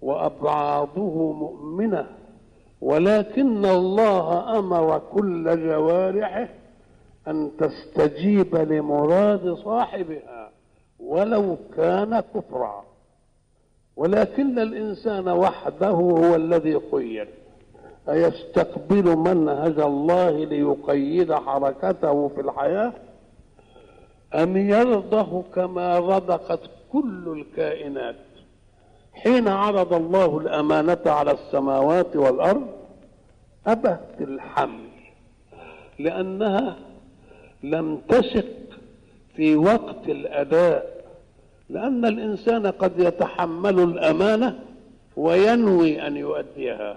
وأبعاضه مؤمنة، ولكن الله أمر كل جوارحه أن تستجيب لمراد صاحبها ولو كان كفرا، ولكن الإنسان وحده هو الذي خير، أيستقبل منهج الله ليقيد حركته في الحياة أم يرضه كما رضقت كل الكائنات؟ حين عرض الله الأمانة على السماوات والأرض أبت الحمل لأنها لم تثق في وقت الأداء، لأن الإنسان قد يتحمل الأمانة وينوي أن يؤديها،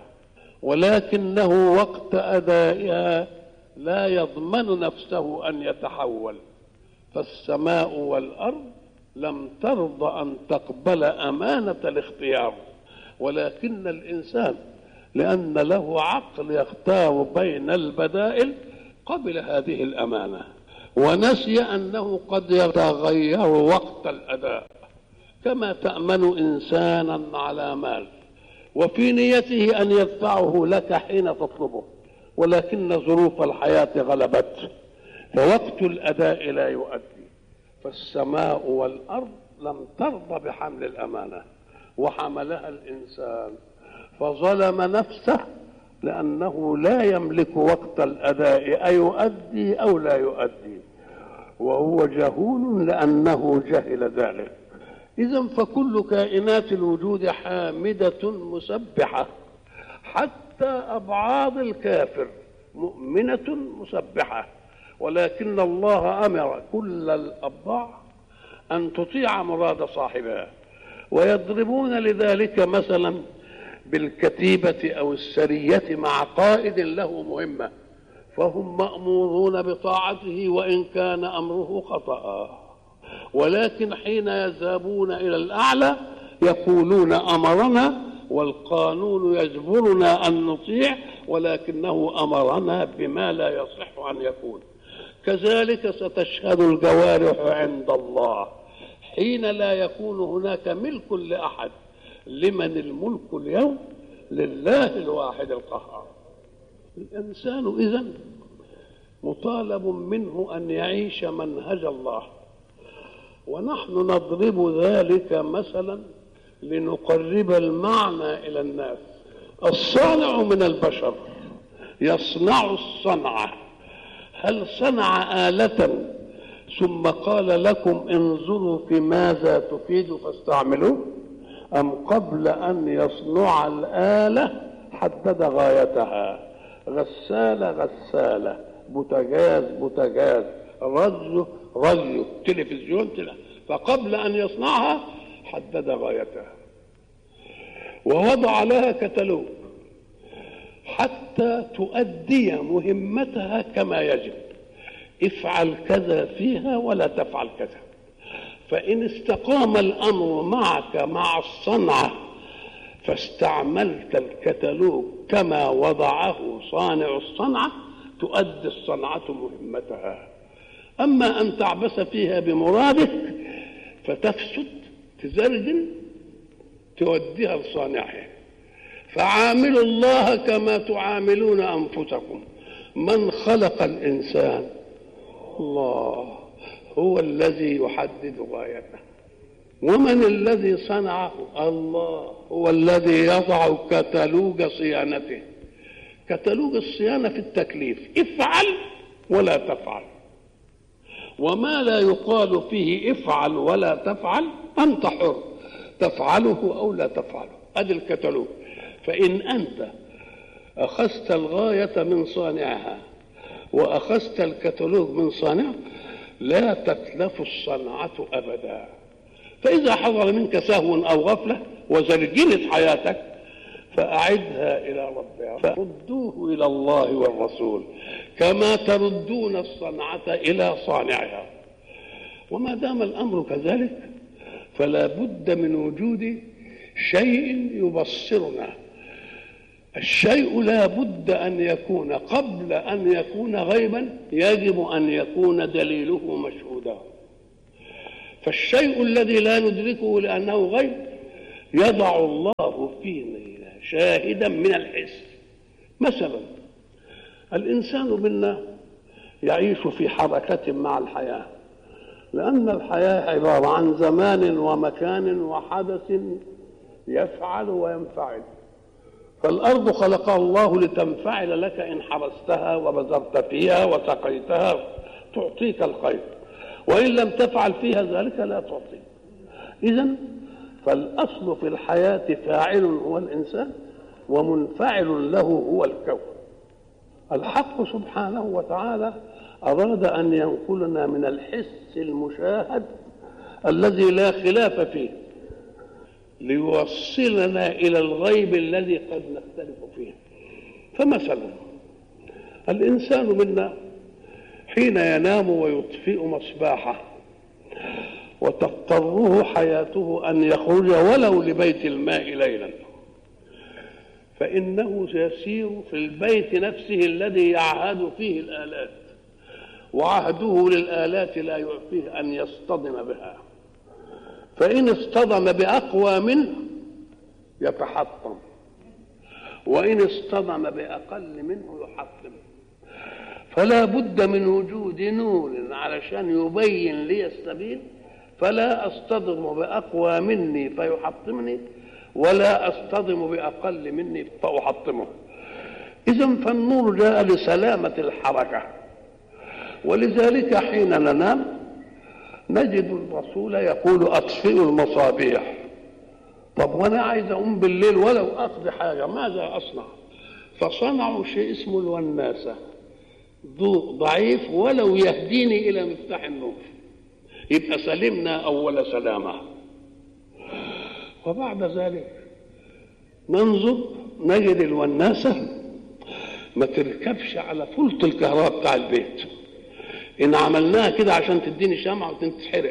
ولكنه وقت أدائها لا يضمن نفسه أن يتحول. فالسماء والأرض لم ترض أن تقبل أمانة الاختيار، ولكن الإنسان لأن له عقل يختار بين البدائل قبل هذه الأمانة، ونسي أنه قد يتغير وقت الأداء، كما تأمن إنسانا على مال وفي نيته أن يدفعه لك حين تطلبه، ولكن ظروف الحياة غلبته فوقت الأداء لا يؤدي. فالسماء والأرض لم ترضى بحمل الأمانة وحملها الإنسان فظلم نفسه، لأنه لا يملك وقت الأداء أيؤدي أو لا يؤدي، وهو جهول لأنه جهل ذلك. إذن فكل كائنات الوجود حامدة مسبحة، حتى أبعاض الكافر مؤمنة مسبحة، ولكن الله أمر كل الأبضاع أن تطيع مراد صاحبها، ويضربون لذلك مثلا بالكتيبة أو السرية مع قائد له مهمة، فهم مأمورون بطاعته وإن كان أمره خطأ، ولكن حين يذهبون إلى الأعلى يقولون أمرنا والقانون يجبرنا أن نطيع، ولكنه أمرنا بما لا يصح أن يكون. كذلك ستشهد الجوارح عند الله حين لا يكون هناك ملك لأحد. لمن الملك اليوم؟ لله الواحد القهار. الإنسان إذن مطالب منه أن يعيش منهج الله، ونحن نضرب ذلك مثلا لنقرب المعنى إلى الناس. الصانع من البشر يصنع الصنعة، هل صنع آلة ثم قال لكم انظروا في ماذا تفيد فاستعملوه، أم قبل أن يصنع الآلة حدد غايتها؟ غسالة غسالة، بوتاجاز بوتاجاز، رج تلفزيون فقبل أن يصنعها حدد غايتها ووضع لها كتالوج حتى تؤدي مهمتها كما يجب. افعل كذا فيها ولا تفعل كذا. فإن استقام الأمر معك مع الصنعة فاستعملت الكتالوج كما وضعه صانع الصنعة تؤدي الصنعة مهمتها. أما أن تعبس فيها بمرادك فتفسد تزرجن توديها لصانعها. فعاملوا الله كما تعاملون أنفسكم. من خلق الإنسان؟ الله هو الذي يحدد غايته. ومن الذي صنعه؟ الله هو الذي يضع كتالوج صيانته. كتالوج الصيانة في التكليف افعل ولا تفعل، وما لا يقال فيه افعل ولا تفعل أنت حر، تفعله أو لا تفعله. هذا الكتالوج. فإن أنت أخذت الغاية من صانعها وأخذت الكتالوج من صانعه لا تتلف الصنعة أبدا. فإذا حضر منك سهو أو غفلة وزرجنت حياتك فأعدها إلى ربها، فردوه إلى الله والرسول كما تردون الصنعة إلى صانعها. وما دام الأمر كذلك فلا بد من وجود شيء يبصرنا. الشيء لا بد أن يكون قبل أن يكون غيبا، يجب أن يكون دليله مشهودا. فالشيء الذي لا ندركه لأنه غيب يضع الله فينا شاهدا من الحس. مثلا الإنسان منا يعيش في حركة مع الحياة، لأن الحياة عبارة عن زمان ومكان وحدث يفعل وينفعل. فالأرض خلقها الله لتنفعل لك إن حرستها وبذرت فيها وسقيتها تعطيك الخير، وإن لم تفعل فيها ذلك لا تعطي. إذن فالأصل في الحياة فاعل هو الإنسان ومنفعل له هو الكون. الحق سبحانه وتعالى أراد أن ينقلنا من الحس المشاهد الذي لا خلاف فيه ليوصلنا إلى الغيب الذي قد نختلف فيه. فمثلا الإنسان منا حين ينام ويطفئ مصباحه وتضطره حياته أن يخرج ولو لبيت الماء ليلا، فإنه سيسير في البيت نفسه الذي يعهد فيه الآلات، وعهده للآلات لا يعفيه أن يصطدم بها، فإن اصطدم بأقوى منه يتحطم، وإن اصطدم بأقل منه يحطم. فلا بد من وجود نور علشان يبين لي السبيل، فلا أصطدم بأقوى مني فيحطمني ولا أصطدم بأقل مني فأحطمه. إذن فالنور جاء لسلامة الحركة، ولذلك حين ننام نجد الرسول يقول أطفئوا المصابيح. طب وأنا عايز أقوم بالليل ولو أقضي حاجة ماذا أصنع؟ فصنعوا شيء اسمه الوناسة، ضوء ضعيف ولو يهديني إلى مفتاح النور، يبقى سلمنا أول سلامة. وبعد ذلك ننظر نجد الوناسة ما تركبش على فلط الكهرباء بتاع البيت، إن عملناها كده عشان تديني شمعة وتتحرق،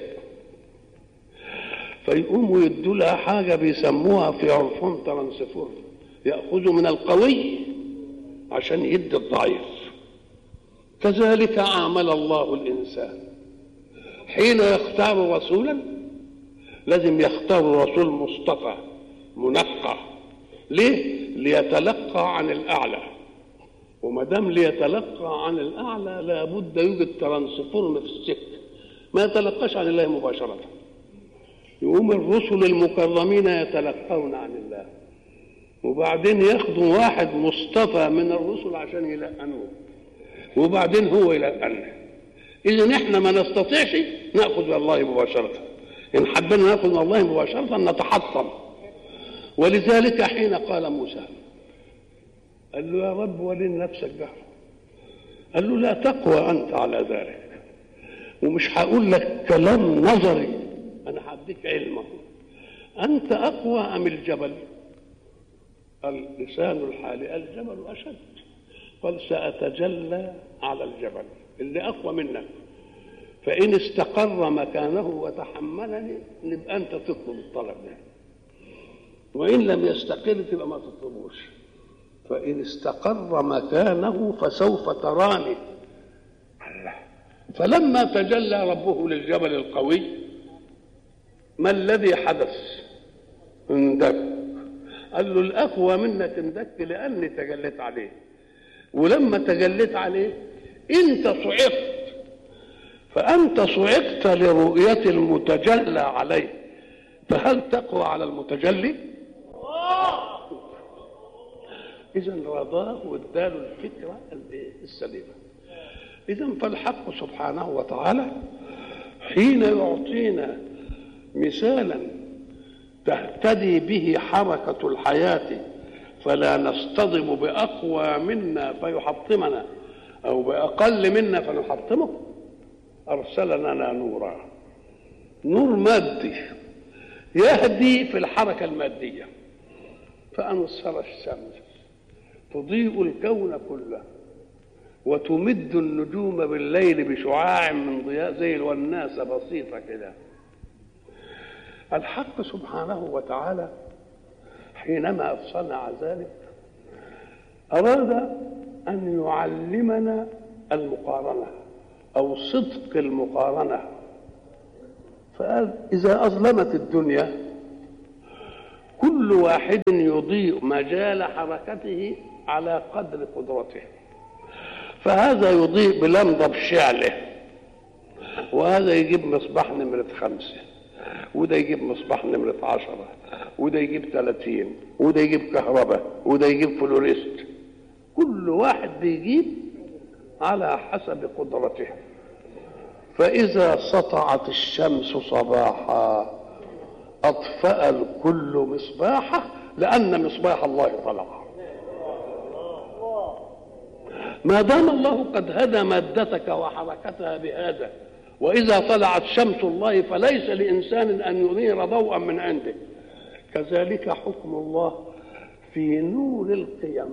فيقوموا يدوا لها حاجة بيسموها في عرفهم ترانسفور، يأخذوا من القوي عشان يدي الضعيف. كذلك عامل الله الإنسان، حين يختار رسولا لازم يختار رسول مصطفى منقى. ليه؟ ليتلقى عن الأعلى، وما دام ليتلقى عن الأعلى لابد يوجد ترانسفورم في السكة، ما يتلقاش عن الله مباشرة. يقوم الرسل المكرمين يتلقون عن الله، وبعدين ياخدوا واحد مصطفى من الرسل عشان يلقنوه، وبعدين هو يلقنه. إذن احنا ما نستطيعش نأخذ من الله مباشرة، إن حبنا نأخذ من الله مباشرة نتحطم. ولذلك حين قال موسى قال له يا رب ولن نفسك جهر، قال له لا تقوى أنت على ذلك، ومش هقول لك كلام نظري، أنا هديك علمه. أنت أقوى أم الجبل؟ قال لسان الحال الجبل أشد، قال سأتجلى على الجبل اللي أقوى منك، فإن استقر مكانه وتحملني نبقى أنت تطلب الطلب ده، وإن لم يستقر تبقى ما تطلبوش. فإن استقر مكانه فسوف تراني. فلما تجلى ربه للجبل القوي ما الذي حدث؟ اندك. قال له الأقوى منك اندك لأني تجليت عليه، ولما تجليت عليه أنت صعقت، فأنت صعقت لرؤية المتجلى عليه، فهل تقوى على المتجلي؟ إذن رضاه واداله الفكرة السليمة. إذن فالحق سبحانه وتعالى حين يعطينا مثالا تهتدي به حركة الحياة فلا نصطدم بأقوى منا فيحطمنا أو بأقل منا فنحطمه، أرسل لنا نورا، نور مادي يهدي في الحركة المادية. فأنصر الشمس تضيء الكون كله وتمد النجوم بالليل بشعاع من ضياء زي الوناسة بسيطة كده. الحق سبحانه وتعالى حينما صنع ذلك أراد أن يعلمنا المقارنة أو صدق المقارنة. فقال إذا أظلمت الدنيا كل واحد يضيء مجال حركته على قدر قدرته، فهذا يضيء بلمضة بشعله، وهذا يجيب مصباح نمرة 5، وده يجيب مصباح نمرة 10، وده يجيب 30، وده يجيب كهرباء، وده يجيب فلوريست. كل واحد بيجيب على حسب قدرته. فإذا سطعت الشمس صباحا أطفأ الكل مصباحه، لأن مصباح الله طلع. ما دام الله قد هدى مادتك وحركتها بهذا، وإذا طلعت شمس الله فليس لإنسان أن ينير ضوءا من عنده. كذلك حكم الله في نور القيم.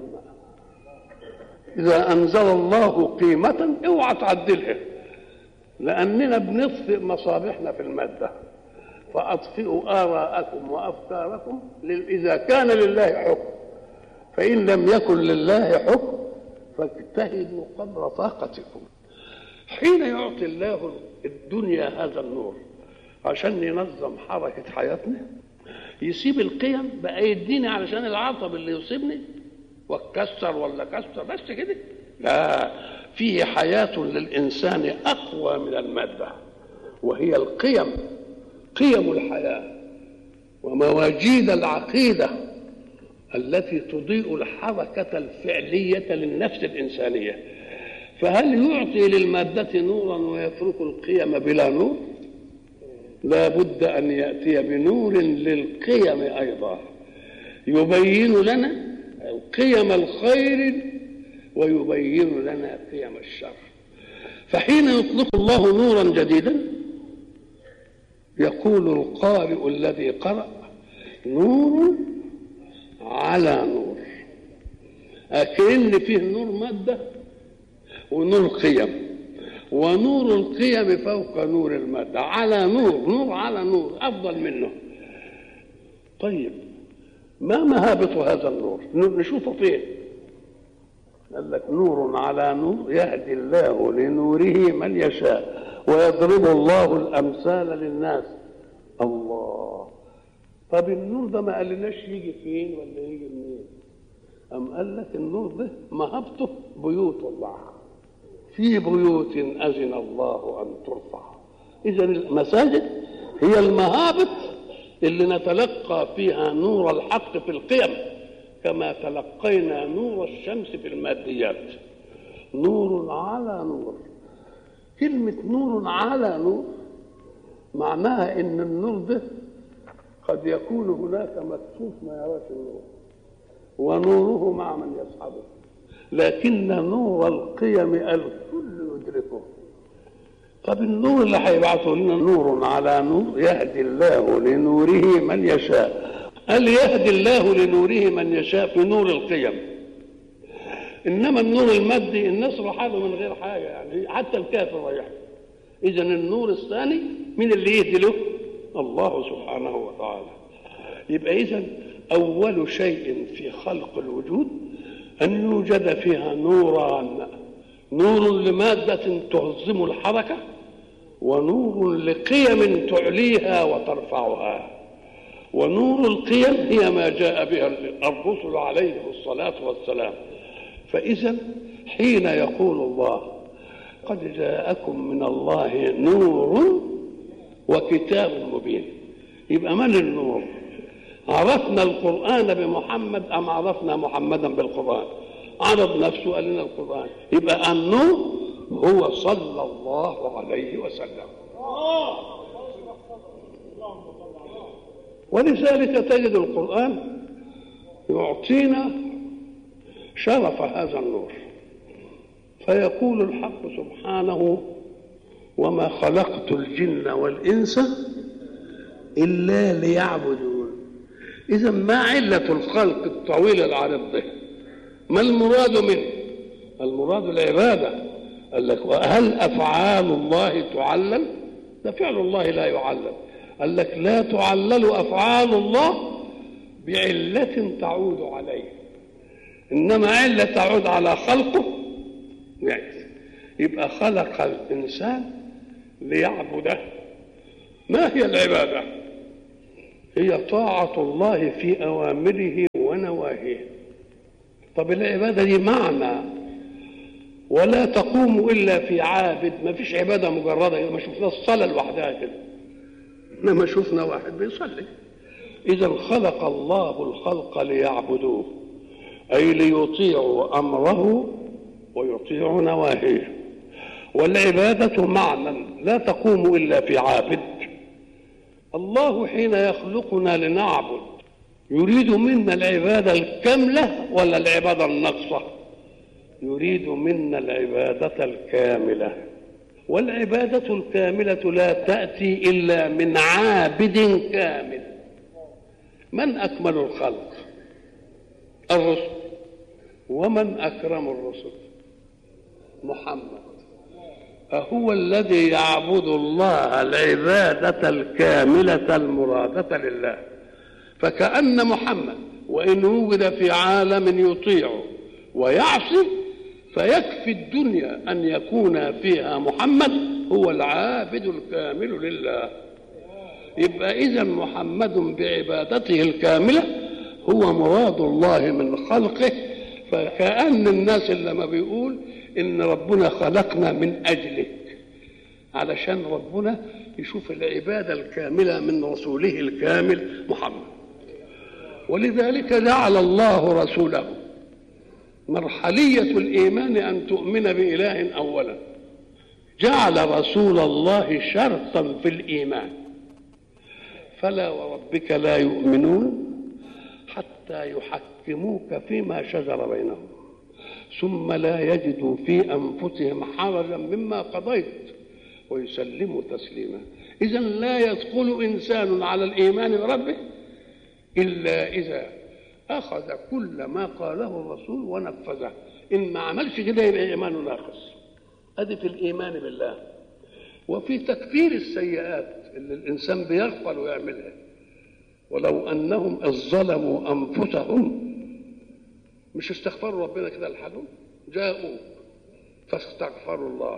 إذا أنزل الله قيمة اوعى تعدلها، لأننا بنطفئ مصابيحنا في المادة. فأطفئوا آراءكم وأفكاركم إذا كان لله حكم، فإن لم يكن لله حكم فاجتهدوا قدر طاقتكم. حين يعطي الله الدنيا هذا النور عشان ينظم حركة حياتنا، يسيب القيم بقى يديني علشان العصب اللي يصيبني واتكسر ولا كسر بس كده؟ لا، فيه حياة للإنسان أقوى من المادة، وهي القيم، قيم الحياة ومواجيد العقيدة التي تضيء الحركة الفعلية للنفس الإنسانية. فهل يعطي للمادة نورا ويترك القيم بلا نور؟ لا بد أن يأتي بنور للقيم أيضا، يبين لنا قيم الخير ويبين لنا قيم الشر. فحين يطلق الله نورا جديدا يقول القارئ الذي قرأ نور على نور، أكن فيه نور مادة ونور قيم، ونور القيم فوق نور المادة، على نور، نور على نور أفضل منه. طيب ما مهابة هذا النور؟ نشوفه فين؟ قال لك نور على نور يهدي الله لنوره من يشاء ويضرب الله الأمثال للناس. الله، طب النور ده ما قالناش يجي فين ولا يجي منين؟ أم قال لك النور ده مهابته بيوت الله، في بيوت أذن الله أن ترفع. إذن المساجد هي المهابة اللي نتلقى فيها نور الحق في القيم، كما تلقينا نور الشمس في الماديات. نور على نور. كلمة نور على نور معناها إن النور ده قد يكون هناك مكشوف ما يراش النور ونوره مع من يصحبه، لكن نور القيم الكل يدركه. طب النور اللي هيبعثه لنا نور على نور يهدي الله لنوره من يشاء. قال يهدي الله لنوره من يشاء في نور القيم، انما النور المادي الناس رحاله من غير حاجه، يعني حتى الكافر رايح. اذا النور الثاني مين اللي يهدي له؟ الله سبحانه وتعالى. يبقى اذا اول شيء في خلق الوجود ان يوجد فيها نوران، نور لماده تهزم الحركه، ونور لقيم تعليها وترفعها. ونور القيم هي ما جاء بها الرسل عليهم الصلاة والسلام. فإذا حين يقول الله قد جاءكم من الله نور وكتاب مبين، يبقى من النور؟ عرفنا القرآن بمحمد أم عرفنا محمدا بالقرآن؟ عرض نفسه قال لنا القرآن، يبقى النور هو صلى الله عليه وسلم. ولذلك تجد القرآن يعطينا شرف هذا النور، فيقول الحق سبحانه وما خلقت الجن والإنس إلا ليعبدون. إذا ما علة الخلق الطويل العريض ده؟ ما المراد منه؟ المراد العبادة. قال لك وهل أفعال الله تعلل؟ ده فعل الله لا يعلل. قال لك لا تعلل أفعال الله بعلة تعود عليه، إنما علة تعود على خلقه. يعني يبقى خلق الإنسان ليعبده. ما هي العبادة؟ هي طاعة الله في أوامره ونواهيه. طب العبادة دي معنى، ولا تقوم إلا في عابد. ما فيش عبادة مجردة، ما شفنا الصلاة لوحدها كده، إنما شفنا واحد بيصلي. إذا خلق الله الخلق ليعبدوه، أي ليطيعوا أمره ويطيعوا نواهيه. والعبادة معنى لا تقوم إلا في عابد. الله حين يخلقنا لنعبد يريد منا العبادة الكاملة ولا العبادة الناقصة؟ يريد منا العبادة الكاملة. والعبادة الكاملة لا تأتي إلا من عابد كامل. من أكمل الخلق؟ الرسل. ومن أكرم الرسل؟ محمد. أهو الذي يعبد الله العبادة الكاملة المرادة لله. فكأن محمد وإن وجد في عالم يطيع ويعصي فيكفي الدنيا أن يكون فيها محمد هو العابد الكامل لله. يبقى إذن محمد بعبادته الكاملة هو مراد الله من خلقه. فكأن الناس اللي لما بيقول إن ربنا خلقنا من أجلك، علشان ربنا يشوف العبادة الكاملة من رسوله الكامل محمد. ولذلك جعل الله رسوله مرحلية الإيمان أن تؤمن بإله أولا. جعل رسول الله شرطا في الإيمان. فلا وربك لا يؤمنون حتى يحكموك فيما شجر بينهم ثم لا يجدوا في أنفسهم حرجا مما قضيت ويسلموا تسليما. إذن لا يدخل إنسان على الإيمان بربه إلا إذا أخذ كل ما قاله الرسول ونفذه. إن ما عملش كده يبقى إيمانه ناقص. أدي في الإيمان بالله. وفي تكفير السيئات اللي الإنسان بيغفل ويعملها. ولو أنهم إذ ظلموا أنفسهم، مش استغفروا ربنا كده لحالهم، جاءوا فاستغفروا الله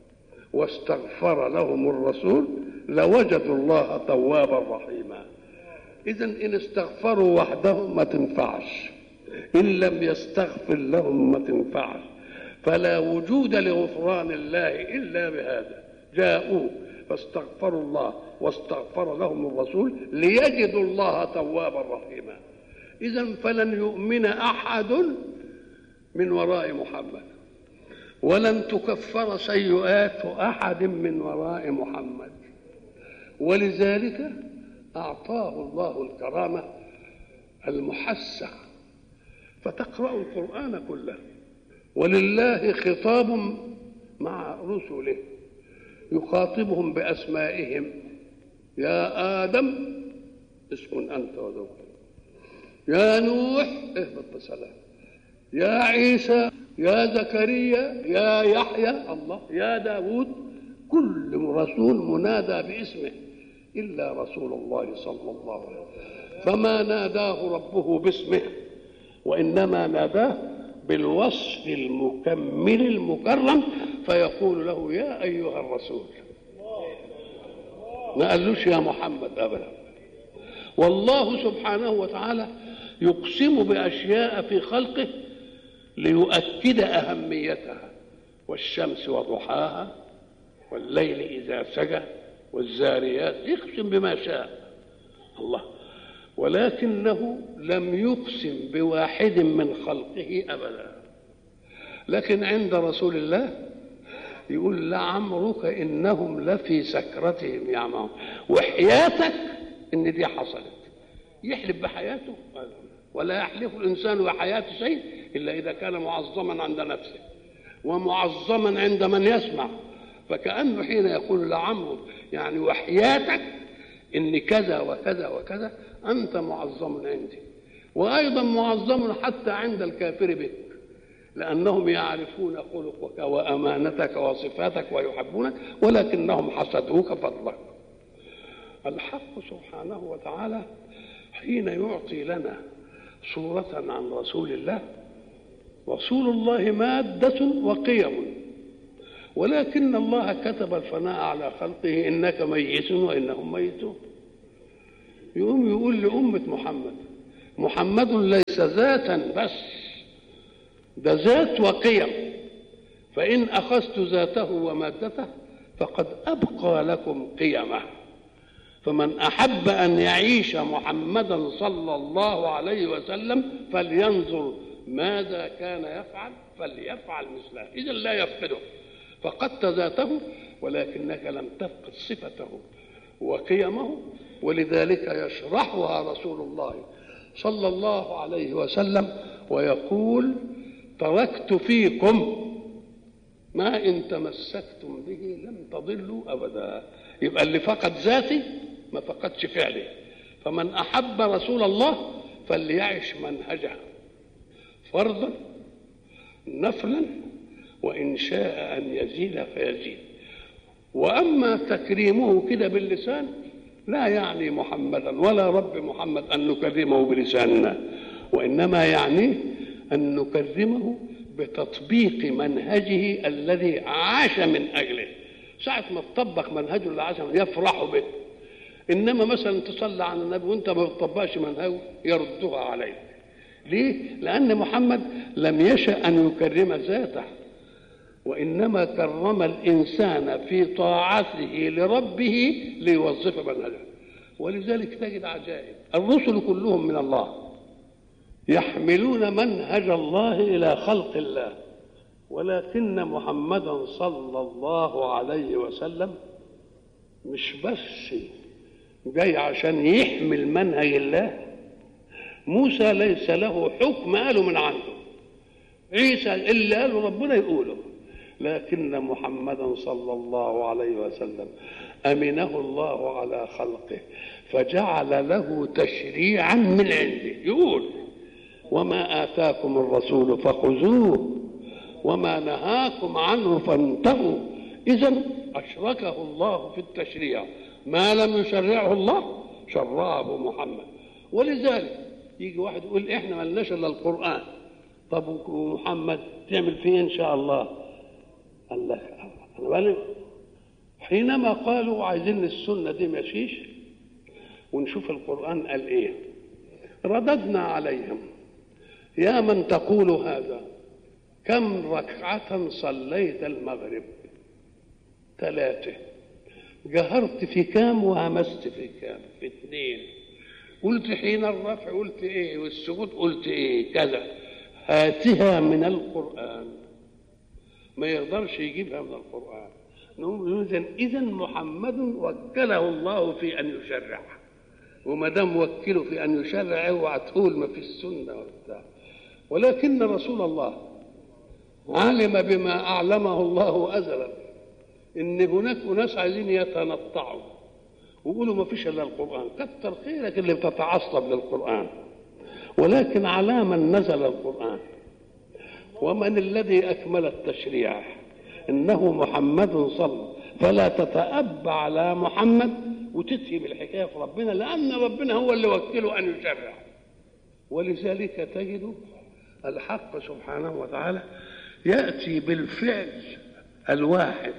واستغفر لهم الرسول لوجدوا الله توابا رحيما. إذن إن استغفروا وحدهم ما تنفعش، إن لم يستغفر لهم ما تنفعش. فلا وجود لغفران الله إلا بهذا. جاءوا فاستغفروا الله واستغفر لهم الرسول ليجدوا الله توابا رحيما. إذن فلن يؤمن أحد من وراء محمد، ولن تكفر سيئات أحد من وراء محمد. ولذلك أعطاه الله الكرامة المحسة، فتقرأ القرآن كله. ولله خطاب مع رسله يخاطبهم بأسمائهم: يا آدم اسكن أنت وزوجك، يا نوح اهبط بسلام، يا عيسى، يا زكريا، يا يحيى، الله، يا داود. كل رسول منادى باسمه إلا رسول الله صلى الله عليه وسلم، فما ناداه ربه باسمه، وإنما ناداه بالوصف المكمل المكرم، فيقول له يا أيها الرسول. ما قالوش يا محمد أبدا. والله سبحانه وتعالى يقسم بأشياء في خلقه ليؤكد أهميتها: والشمس وضحاها، والليل إذا سجى، والزاريات. يقسم بما شاء الله، ولكنه لم يقسم بواحد من خلقه أبدا. لكن عند رسول الله يقول: لعمرك إنهم لفي سكرتهم يعمهون. وحياتك إن دي حصلت. يحلف بحياته؟ ولا يحلف الإنسان بحياة شيء إلا إذا كان معظما عند نفسه ومعظما عند من يسمع. فكأنه حين يقول لعمرك يعني وحياتك إن كذا وكذا وكذا، أنت معظم عندي، وأيضا معظم حتى عند الكافر بك، لأنهم يعرفون خلقك وأمانتك وصفاتك ويحبونك، ولكنهم حسدوك فضلك. الحق سبحانه وتعالى حين يعطي لنا صورة عن رسول الله، رسول الله مادة وقيم، ولكن الله كتب الفناء على خلقه: إنك ميت وإنهم ميتون. يقوم يقول لأمة محمد: محمد ليس ذاتا بس، ده ذات وقيم، فإن أخذت ذاته ومادته فقد أبقى لكم قيمه. فمن أحب أن يعيش محمدا صلى الله عليه وسلم فلينظر ماذا كان يفعل فليفعل مثله. إذا لا يفقده، فقدت ذاته ولكنك لم تفقد صفته وقيمه. ولذلك يشرحها رسول الله صلى الله عليه وسلم ويقول: تركت فيكم ما إن تمسكتم به لم تضلوا أبدا. يبقى اللي فقد ذاتي ما فقدش فعلي. فمن أحب رسول الله فليعش منهجه فرضا نفلا، وإن شاء أن يزيد فيزيد. وأما تكريمه كده باللسان لا يعني محمدا ولا رب محمد أن نكرمه بلساننا، وإنما يعني أن نكرمه بتطبيق منهجه الذي عاش من أجله. ساعة ما تطبق منهجه اللي عاش يفرح به. إنما مثلا تصلى على النبي وأنت ما بتطبقش منهجه يردها عليك. ليه؟ لأن محمد لم يشأ أن يكرم ذاته، وإنما كرم الإنسان في طاعته لربه ليوظف منهجه. ولذلك تجد عجائب، الرسل كلهم من الله يحملون منهج الله إلى خلق الله، ولكن محمدا صلى الله عليه وسلم مش بس جاي عشان يحمل منهج الله. موسى ليس له حكم قاله من عنده، عيسى اللي قاله ربنا يقوله، لكن محمدا صلى الله عليه وسلم أمنه الله على خلقه فجعل له تشريعا من عنده. يقول: وما آتاكم الرسول فخذوه وما نهاكم عنه فانتهوا. إذن أشركه الله في التشريع، ما لم يشرعه الله شرعه محمد. ولذلك يجي واحد يقول: إحنا ما لناش إلا القرآن، طب ومحمد تعمل فيه إن شاء الله؟ قال لك أنا بالي حينما قالوا عايزين السنة دي ماشيش ونشوف القرآن قال إيه، رددنا عليهم: يا من تقول هذا، كم ركعة صليت المغرب؟ 3. جهرت في كام وهمست في كام؟ في 2. قلت حين الرفع قلت ايه، والسجود قلت ايه، كذا. هاتها من القرآن. ما يقدرش يجيبها من القرآن. نقول إذن محمد وكله الله في أن يشرع، وما دام وكله في أن يشرع اوعى تقول ما في السنة وبتاع. ولكن رسول الله علم بما أعلمه الله أزلا إن هناك ناس عايزين يتنطعوا ويقولوا ما فيش إلا القرآن. كتر خيرك اللي بتتعصب للقرآن، ولكن على من نزل القرآن ومن الذي أكمل التشريع؟ إنه محمد صلى. فلا تتأبى على محمد وتتهم الحكاية في ربنا، لأن ربنا هو اللي وكله أن يشرع. ولذلك تجد الحق سبحانه وتعالى يأتي بالفعل الواحد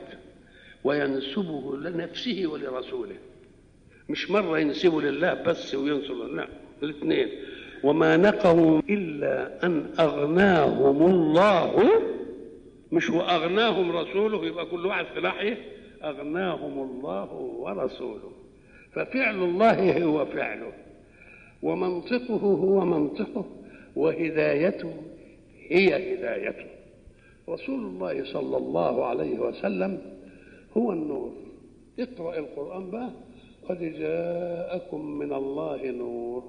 وينسبه لنفسه ولرسوله، مش مرة ينسبه لله بس وينسب لا، الاثنين. وما نقموا إلا أن أغناهم الله، مش وأغناهم رسوله، يبقى كل واحد في ناحية. أغناهم الله ورسوله، ففعل الله هو فعله، ومنطقه هو منطقه، وهدايته هي هدايته. رسول الله صلى الله عليه وسلم هو النور. اقرأ القرآن بقى: قد جاءكم من الله نور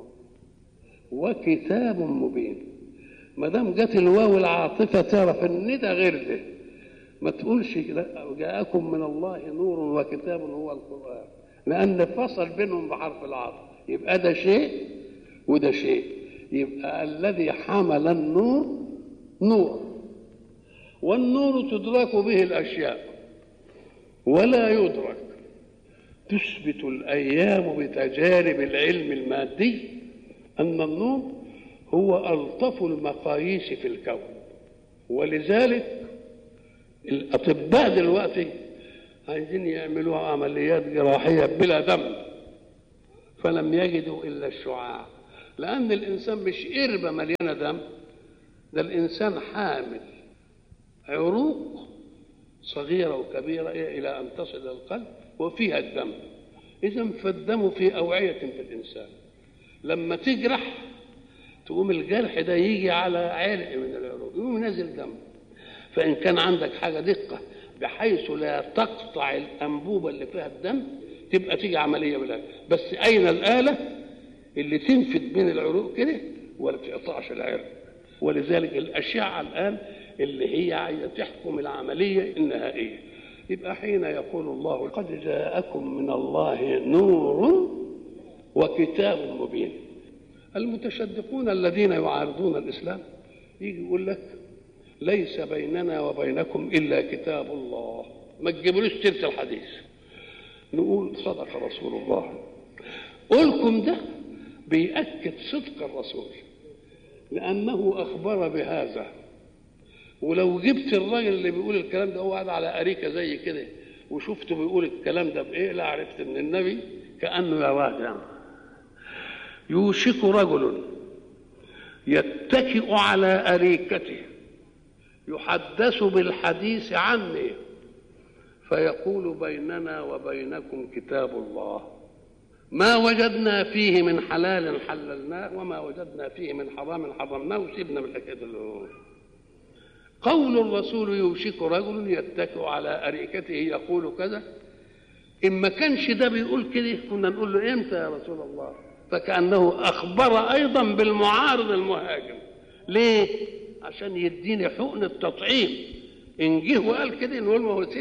وكتاب مبين. ما دام جت الواو العاطفة تعرف ان ده غير ده، ما تقولش جاءكم من الله نور وكتاب هو القرآن، لأن فصل بينهم بحرف العطف. يبقى ده شيء وده شيء. يبقى الذي حمل النور نور، والنور تدرك به الأشياء ولا يدرك. تثبت الأيام بتجارب العلم المادي أن النور هو ألطف المقاييس في الكون. ولذلك الأطباء دلوقتي عايزين يعملوا عمليات جراحية بلا دم، فلم يجدوا إلا الشعاع، لأن الإنسان مش قربة مليانة دم، ده الإنسان حامل عروق صغيرة وكبيرة إلى أن تصل القلب وفيها الدم. إذن فالدم في أوعية في الإنسان، لما تجرح تقوم الجرح ده يجي على علق من العروق يقوم ينزل دم. فإن كان عندك حاجة دقة بحيث لا تقطع الأنبوبة اللي فيها الدم تبقى تيجي عملية بالله، بس أين الآلة اللي تنفذ بين العروق كده ولا تقطعش العرق؟ ولذلك الأشعة الآن اللي هي عايزة تحكم العملية النهائية. يبقى حين يقول الله قد جاءكم من الله نور وكتاب مبين، المتشدقون الذين يعارضون الإسلام يجي يقول لك ليس بيننا وبينكم إلا كتاب الله، ما تجيبولوش سيرة الحديث. نقول صدق رسول الله. قولكم ده بيأكد صدق الرسول لأنه أخبر بهذا. ولو جبت الراجل اللي بيقول الكلام ده هو قاعد على أريكة زي كده وشفته بيقول الكلام ده بإيه لا عرفت إن النبي كأنه يراه يعني. يوشك رجل يتكئ على أريكته يحدث بالحديث عني فيقول بيننا وبينكم كتاب الله، ما وجدنا فيه من حلال حللناه وما وجدنا فيه من حرام حرمناه وسيبنا من الحكايه اللي قول الرسول يوشك رجل يتكئ على أريكته يقول كذا. إن ما كانش ده بيقول كده كنا نقول له إمتى يا رسول الله؟ فكأنه أخبر أيضا بالمعارض المهاجم. ليه؟ عشان يديني حقن التطعيم. إن جه وقال كده نقول ما هو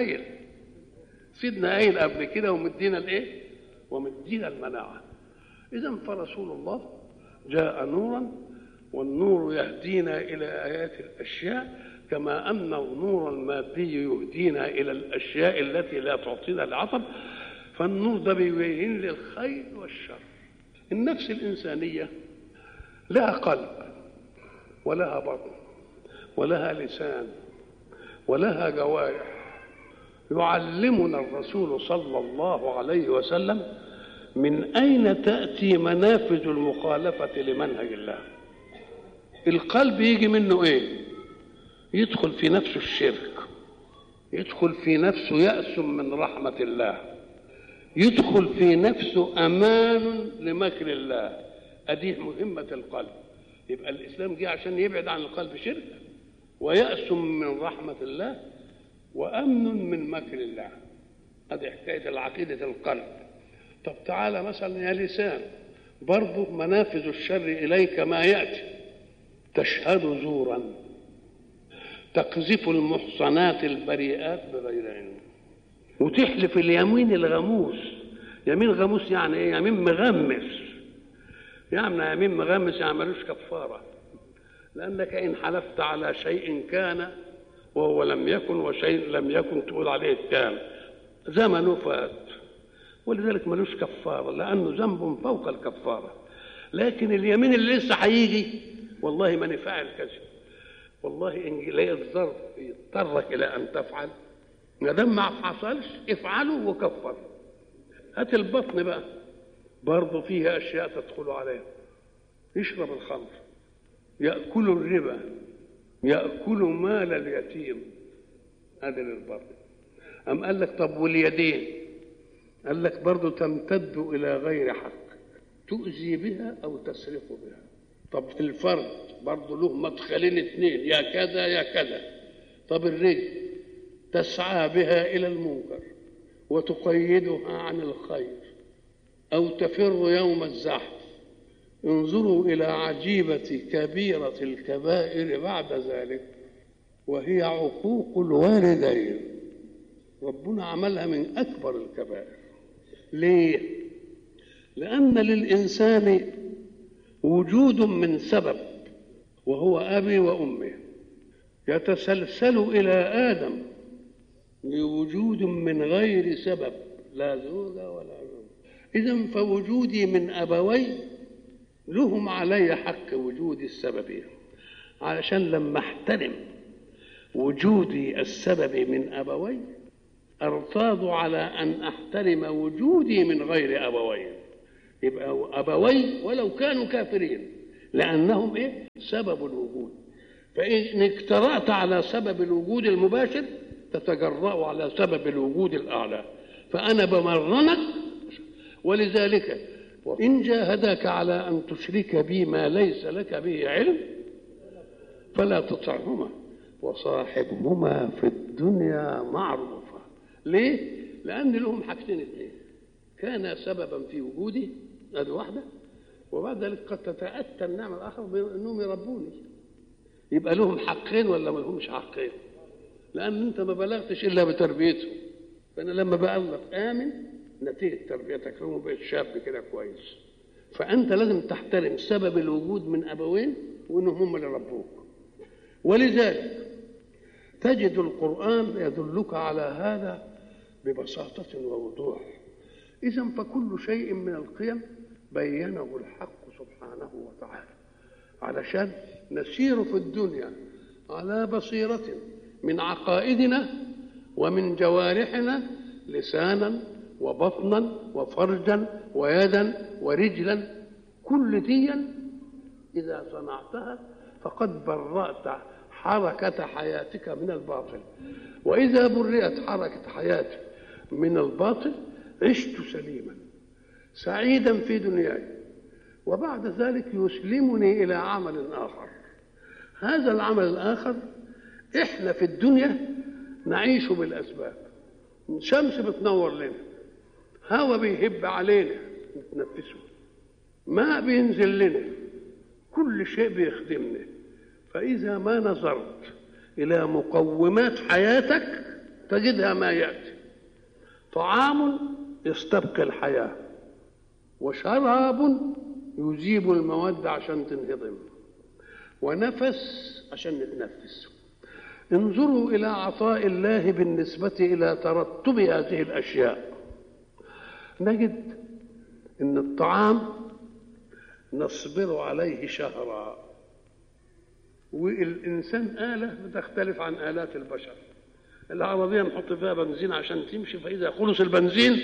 سيدنا قايل قبل كده ومدينا الإيه؟ ومدينا المناعة. إذن فرسول الله جاء نورا، والنور يهدينا إلى آيات الأشياء كما أن النور المادي يهدينا إلى الأشياء التي لا تعطينا العطب. فالنور ده بيبين للخير والشر. النفس الإنسانية لها قلب ولها بطن ولها لسان ولها جوارح. يعلمنا الرسول صلى الله عليه وسلم من أين تأتي منافذ المخالفة لمنهج الله. القلب يجي منه إيه؟ يدخل في نفسه الشرك، يدخل في نفسه يأس من رحمة الله، يدخل في نفسه أمان لمكر الله. أدي مهمة القلب. يبقى الإسلام جه عشان يبعد عن القلب شرك ويأس من رحمة الله وأمن من مكر الله. هذه حكاية العقيدة القلب. طب تعالى مثلا يا لسان، برضه منافذ الشر إليك ما يأتي. تشهد زورا، تقذف المحصنات البريئات بغير علم، وتحلف اليمين الغموس. يمين غموس يعني ايه؟ يمين مغمس. يعني يمين مغمس يعني ملوش كفاره، لانك ان حلفت على شيء كان وهو لم يكن وشيء لم يكن تقول عليه كان، زمنه فات، ولذلك ملوش كفاره لانه ذنب فوق الكفاره. لكن اليمين اللي لسه هيجي والله ما نفعل كذا، والله ان لقيت ظرف يضطرك الى ان تفعل ما دام ما حصلش افعله وكفر. هات البطن بقى، برضه فيها اشياء تدخل عليها. يشرب الخمر، ياكل الربا، ياكل مال اليتيم، هذا للبطن. ام قال لك طب واليدين؟ قال لك برضه تمتد الى غير حق، تؤذي بها او تسرق بها. طب في الفرد برضه له مدخلين اثنين، يا كذا يا كذا. طب الرجل تسعى بها الى المنكر وتقيدها عن الخير او تفر يوم الزحف. انظروا الى عجيبة كبيرة الكبائر بعد ذلك وهي عقوق الوالدين. ربنا عملها من اكبر الكبائر. ليه؟ لان للانسان وجود من سبب وهو أبي وأمي، يتسلسل إلى آدم لوجود من غير سبب، لا زوجة ولا زوج. إذن فوجودي من أبوي لهم علي حق وجود السببية، علشان لما احترم وجودي السبب من أبوي ارتاض على أن أحترم وجودي من غير أبوي. يبقى أبوي ولو كانوا كافرين، لأنهم سبب الوجود. فإن اجترأت على سبب الوجود المباشر تتجرأ على سبب الوجود الأعلى، فأنا بمرنك. ولذلك وإن جاهداك على أن تشرك بي ما ليس لك به علم فلا تطعهما وصاحبهما في الدنيا معروفا. ليه؟ لأن لهم حاجتين اثنين، كان سببا في وجودي، هذه واحدة، وبعد ذلك قد تتأتى النعمة الآخر بأنهم يربوني. يبقى لهم حقين ولا ما لهمش حقين؟ لأن أنت ما بلغتش إلا بتربيتهم. فأنا لما بقلب آمن نتيجة تربيتك لهم بقيت شاب كده كويس. فأنت لازم تحترم سبب الوجود من أبوين وإنهم هم اللي ربوك. ولذلك تجد القرآن يدلك على هذا ببساطة ووضوح. إذن فكل شيء من القيم بينه الحق سبحانه وتعالى علشان نسير في الدنيا على بصيرة من عقائدنا ومن جوارحنا، لسانا وبطنا وفرجا ويدا ورجلا. كل دي إذا صنعتها فقد برأت حركة حياتك من الباطل، وإذا برئت حركة حياتك من الباطل عشت سليما سعيدا في دنياي، وبعد ذلك يسلمني إلى عمل آخر. هذا العمل الآخر إحنا في الدنيا نعيش بالأسباب. شمس بتنور لنا، هوا بيهب علينا نتنفسه، ماء بينزل لنا، كل شيء بيخدمنا. فإذا ما نظرت إلى مقومات حياتك تجدها ما يأتي: طعام يستبقي الحياة، وشراب يجيب المواد عشان تنهضم، ونفس عشان نتنفس. انظروا إلى عطاء الله بالنسبة إلى ترتب هذه الأشياء، نجد إن الطعام نصبر عليه شهرا، والإنسان آلة بتختلف عن آلات البشر. العربية نحط فيها بنزين عشان تمشي، فإذا خلص البنزين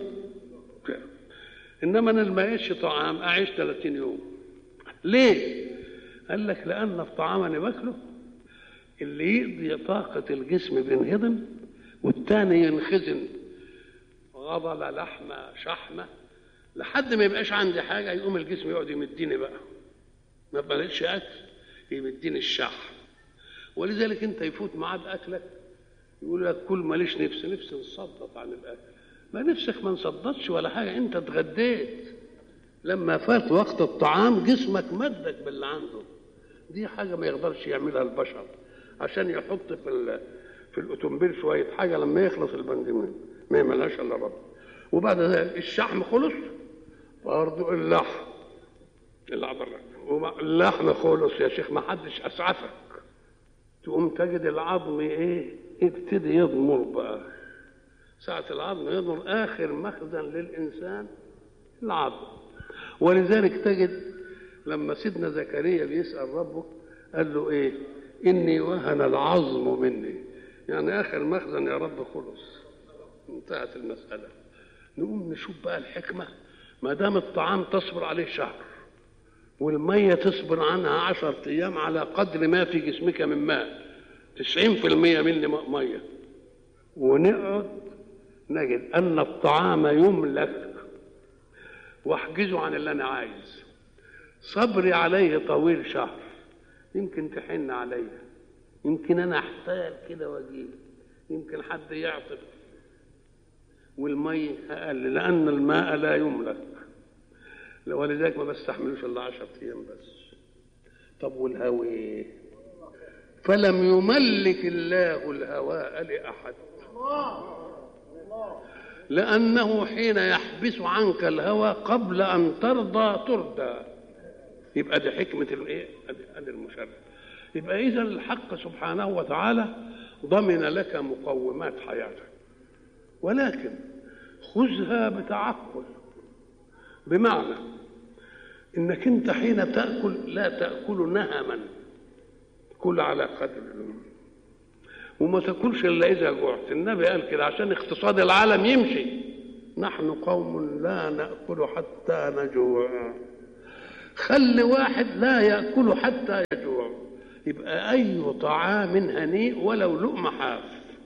إنما أنا ما أعيش طعام أعيش 30 يوم. ليه؟ قال لك لأن الطعام أنا باكله اللي يقضي طاقة الجسم بينهضم، والتاني ينخزن غضلة لحمة شحمة لحد ما يبقاش عندي حاجة، يقوم الجسم يقعد يمديني بقى، ما بقالش أكل يمديني الشحم. ولذلك أنت يفوت ميعاد أكلك يقول لك كل ماليش نفسي نصدت عن الأكل. ما نفسك ما نصدتش ولا حاجة، أنت اتغديت. لما فات وقت الطعام جسمك مدك باللي عنده. دي حاجة ما يقدرش يعملها البشر، عشان يحط في الأوتومبيل شوية حاجة لما يخلص البنزين ما يعملهاش إلا رب. وبعد ذلك الشحم خلص، برضه اللحم العضلات اللحم خلص يا شيخ، ما حدش أسعفك. تقوم تجد العظم يبتدي يضمر بقى. ساعة العظم يضمر آخر مخزن للإنسان العظم. ولذلك تجد لما سيدنا زكريا بيسأل ربه قال له إني وهن العظم مني، يعني آخر مخزن يا رب خلص، انتهت المسألة. نقوم نشوف بقى الحكمة. ما دام الطعام تصبر عليه شهر، والمية تصبر عنها 10 أيام على قدر ما في جسمك من ماء، 90% مني مية، ونقعد نجد أن الطعام يملك واحجزه عن اللي أنا عايز. صبري عليه طويل شهر، يمكن تحن عليها، يمكن أنا أحتال كده وأجيب، يمكن حد يعطف، والمية أقل لأن الماء لا يملك، ولذلك ما بستحملوش إلا 10 أيام بس. طب والهواء؟ فلم يملك الله الهواء لأحد، لأنه حين يحبس عنك الهوى قبل أن ترضى. يبقى دي حكمة المشرع. يبقى إذا الحق سبحانه وتعالى ضمن لك مقومات حياتك، ولكن خذها بتعقل، بمعنى إنك أنت حين تأكل لا تأكل نهما، كل على قدر، وما تاكلش إلا إذا جوعت. النبي قال كده عشان اقتصاد العالم يمشي، نحن قوم لا نأكل حتى نجوع. خلي واحد لا يأكل حتى يجوع، يبقى أي طعام هنيء ولو لقمة حاف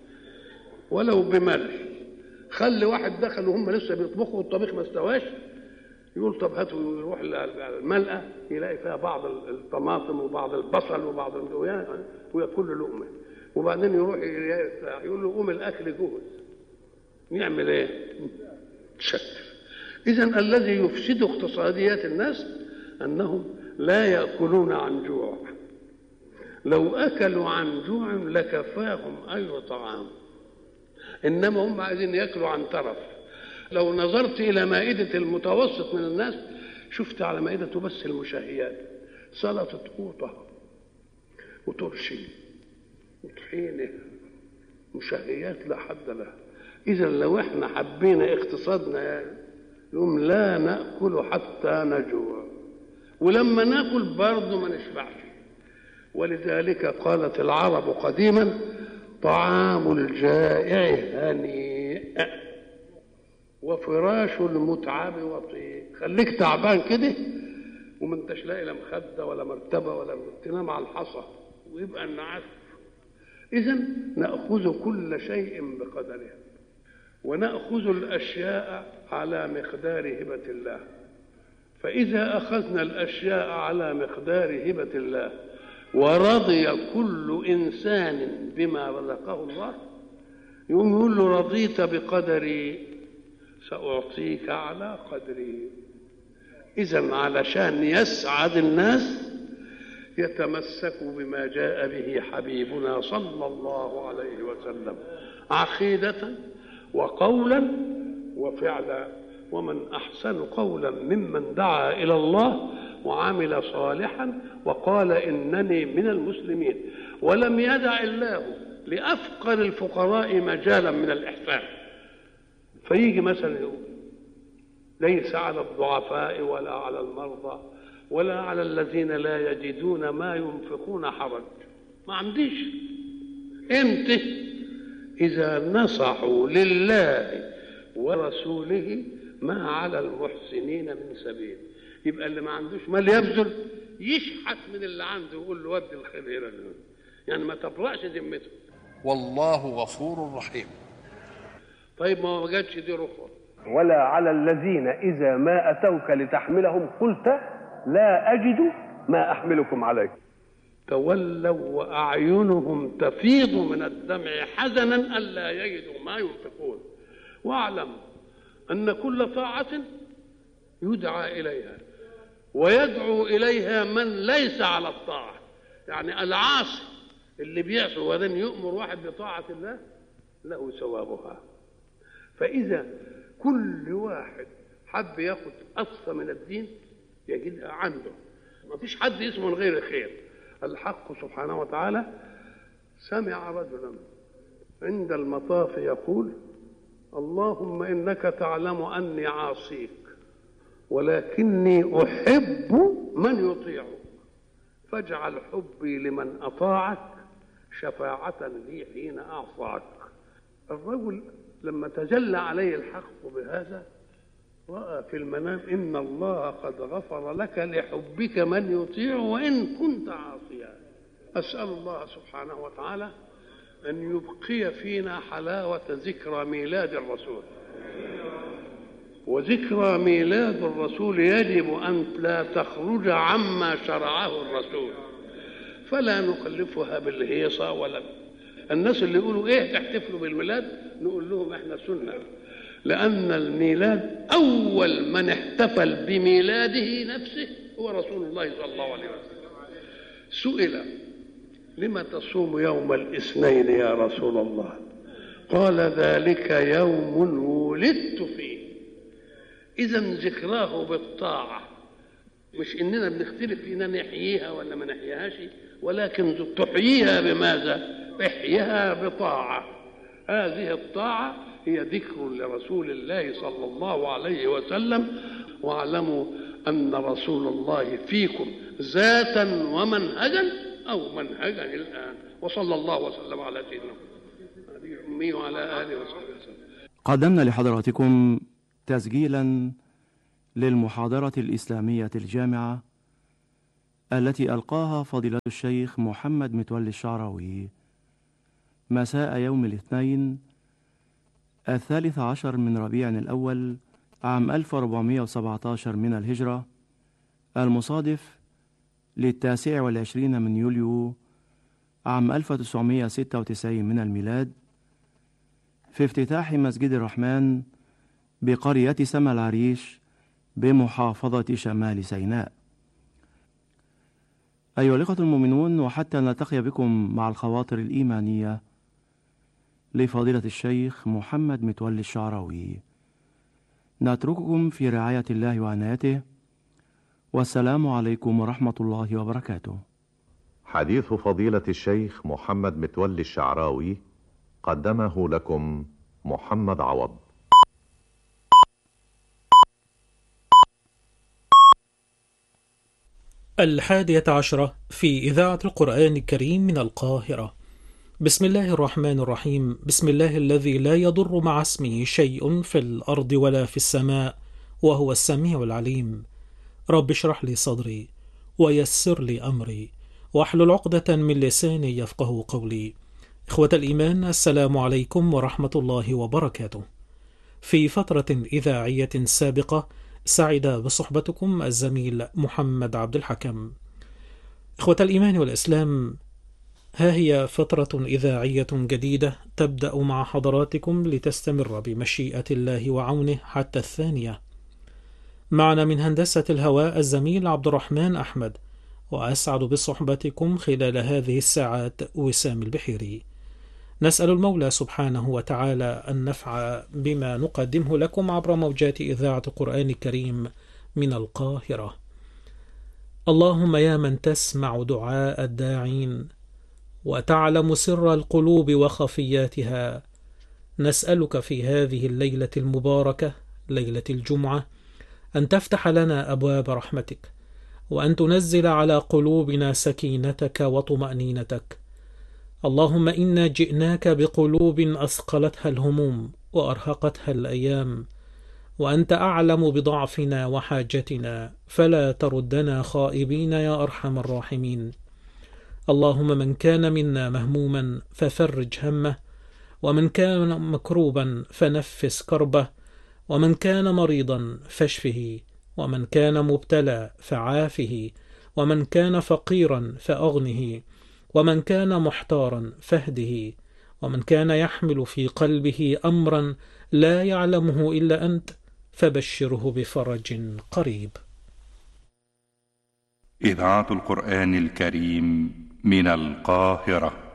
ولو بملح. خلي واحد دخل وهم لسه بيطبخوا والطبيخ ما استواش، يقول طب هاتوا، يروح الملقى يلاقي فيها بعض الطماطم وبعض البصل وبعض وياكل لقمه، وبعدين يروح يقول له قوم الاكل جوز، يعمل ايه؟ شك. اذا الذي يفسد اقتصاديات الناس انهم لا ياكلون عن جوع، لو اكلوا عن جوع لكفاهم اي طعام، انما هم عايزين ياكلوا عن ترف. لو نظرت الى مائده المتوسط من الناس شفت على مائدته بس المشهيات، سلطه قوطه وترشي وطحينه، مشهيات لا حد لها. اذا لو احنا حبينا اقتصادنا نقوم لا ناكل حتى نجوع، ولما ناكل برضه ما نشبعش. ولذلك قالت العرب قديما طعام الجائع هنيء وفراش المتعب وطيء. خليك تعبان كده وما انتش لاقي لا مخده ولا مرتبه ولا تنام على الحصى ويبقى النعاس. اذا ناخذ كل شيء بقدره، وناخذ الاشياء على مقدار هبه الله. فاذا اخذنا الاشياء على مقدار هبه الله ورضي كل انسان بما رزقه الله، يقوم يقول له رضيت بقدري سأعطيك على قدري. إذن علشان يسعد الناس يتمسكوا بما جاء به حبيبنا صلى الله عليه وسلم عقيدة وقولا وفعلا. ومن أحسن قولا ممن دعا إلى الله وعمل صالحا وقال إنني من المسلمين. ولم يدع الله لأفقر الفقراء مجالا من الإحسان. فيجي مثلا يقول ليس على الضعفاء ولا على المرضى ولا على الذين لا يجدون ما ينفقون حرج. ما عنديش. امتى؟ إذا نصحوا لله ورسوله ما على المحسنين من سبيل. يبقى اللي ما عندوش مال يبذل يشحت من اللي عنده ويقول له ودي الخير هنا، يعني ما تبرأش ذمته. والله غفور رحيم. طيب ما جاتش دي رخوة. ولا على الذين إذا ما أتوك لتحملهم قلت لا أجد ما أحملكم عليه تولوا وأعينهم تفيض من الدمع حزنا ألا يجدوا ما ينفقون. واعلم أن كل طاعة يدعى إليها ويدعو إليها من ليس على الطاعة. يعني العاصي اللي بيعصي وبعدين يؤمر واحد بطاعة الله له ثوابها. فإذا كل واحد حب ياخد أصفى من الدين يجدها عنده، ما فيش حد اسمه من غير خير. الحق سبحانه وتعالى سمع رجلا عند المطاف يقول اللهم إنك تعلم أني عاصيك ولكني أحب من يطيعك فاجعل حبي لمن أطاعك شفاعة لي حين أعصاك. الرجل لما تجلى عليه الحق بهذا رأى في المنام إن الله قد غفر لك لحبك من يطيع وإن كنت عاصيا. أسأل الله سبحانه وتعالى أن يبقي فينا حلاوة ذكرى ميلاد الرسول. وذكرى ميلاد الرسول يجب أن لا تخرج عما شرعه الرسول، فلا نكلفها بالهيصة ولا الناس اللي يقولوا إيه تحتفلوا بالميلاد نقول لهم إحنا سنة، لأن الميلاد أول من احتفل بميلاده نفسه هو رسول الله صلى الله عليه وسلم. سئل لما تصوم يوم الاثنين يا رسول الله؟ قال ذلك يوم ولدت فيه. إذن ذكراه بالطاعة، مش إننا بنختلف فينا نحييها ولا ما نحييهاش، ولكن تحييها بماذا؟ احييها بطاعة. هذه الطاعة هي ذكر لرسول الله صلى الله عليه وسلم. واعلموا أن رسول الله فيكم ذاتا ومنهجا أو منهجا الآن. وصلى الله وسلم على سيدنا محمد وعلى آله وصحبه وسلم. قدمنا لحضراتكم تسجيلا للمحاضرة الإسلامية الجامعة التي ألقاها فضيلة الشيخ محمد متولي الشعراوي مساء يوم الاثنين 13 من ربيع الأول عام 1417 من الهجرة، المصادف 29 من يوليو عام 1996 من الميلاد، في افتتاح مسجد الرحمن بقرية سما العريش بمحافظة شمال سيناء. أيها الإخوة المؤمنون، وحتى نلتقي بكم مع الخواطر الإيمانية لفضيلة الشيخ محمد متولي الشعراوي، نترككم في رعاية الله وعنايته، والسلام عليكم ورحمة الله وبركاته. حديث فضيلة الشيخ محمد متولي الشعراوي قدمه لكم محمد عوض. الحادية عشرة في إذاعة القرآن الكريم من القاهرة. بسم الله الرحمن الرحيم. بسم الله الذي لا يضر مع اسمه شيء في الأرض ولا في السماء وهو السميع العليم. رب اشرح لي صدري ويسر لي أمري واحلل عقدة من لساني يفقه قولي. إخوة الإيمان، السلام عليكم ورحمة الله وبركاته. في فترة إذاعية سابقة سعد بصحبتكم الزميل محمد عبد الحكم. إخوة الإيمان والإسلام، ها هي فترة إذاعية جديدة تبدأ مع حضراتكم لتستمر بمشيئة الله وعونه حتى الثانية. معنا من هندسة الهواء الزميل عبد الرحمن أحمد، وأسعد بصحبتكم خلال هذه الساعات وسام البحيري. نسأل المولى سبحانه وتعالى أن نفع بما نقدمه لكم عبر موجات إذاعة القرآن الكريم من القاهرة. اللهم يا من تسمع دعاء الداعين وتعلم سر القلوب وخفياتها، نسألك في هذه الليلة المباركة، ليلة الجمعة، أن تفتح لنا أبواب رحمتك، وأن تنزل على قلوبنا سكينتك وطمأنينتك. اللهم إنا جئناك بقلوب أثقلتها الهموم وأرهقتها الأيام، وأنت أعلم بضعفنا وحاجتنا، فلا تردنا خائبين يا أرحم الراحمين. اللهم من كان منا مهموما ففرج همه، ومن كان مكروبا فنفس كربه، ومن كان مريضا فاشفه، ومن كان مبتلى فعافه، ومن كان فقيرا فأغنه، ومن كان محتارا فاهده، ومن كان يحمل في قلبه أمرا لا يعلمه إلا أنت فبشره بفرج قريب. إذاعة القرآن الكريم من القاهرة.